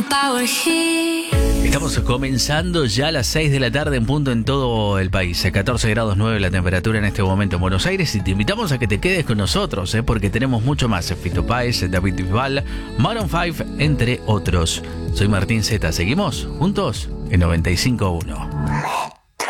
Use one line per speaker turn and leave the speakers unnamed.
Estamos comenzando ya a las 6 de la tarde en punto en todo el país. 14 grados 9 la temperatura en este momento en Buenos Aires. Y te invitamos a que te quedes con nosotros, porque tenemos mucho más. Fito Páez, David Bisbal, Maroon 5, entre otros. Soy Martín Zeta. Seguimos juntos en 95.1.